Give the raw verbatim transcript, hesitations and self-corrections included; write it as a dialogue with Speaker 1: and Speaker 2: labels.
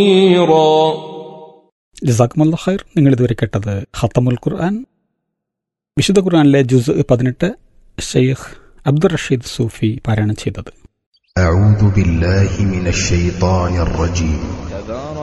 Speaker 1: ജസാക്കുമുല്ലാ ഖൈർ. നിങ്ങൾ ഇതുവരെ കേട്ടത് ഖത്തമുൽ ഖുർആൻ, വിശുദ്ധ ഖുർആനിലെ ജുസ് പതിനെട്ട്, ഷെയ്ഖ് അബ്ദുർ റഷീദ് സൂഫി പാരായണം ചെയ്തത്.
Speaker 2: أعوذ بالله من الشيطان الرجيم